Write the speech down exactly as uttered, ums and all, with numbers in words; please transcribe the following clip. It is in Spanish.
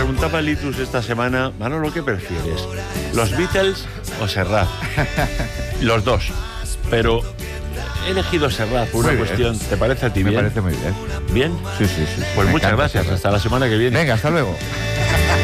preguntaba a Litus esta semana, Manolo, ¿qué prefieres? ¿Los Beatles o Serrat? Los dos. Pero he elegido Serrat por una cuestión. ¿Te parece a ti bien? Me parece muy bien. ¿Bien? Sí, sí, sí. Pues Me muchas encanta gracias. Serrat. Hasta la semana que viene. Venga, hasta luego.